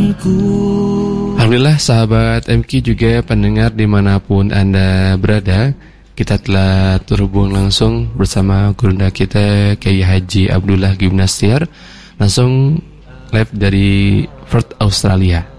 Alhamdulillah sahabat MQ juga pendengar dimanapun Anda berada, kita telah terhubung langsung bersama gurunda kita Kiai Haji Abdullah Gimnastiar, langsung live dari Perth, Australia.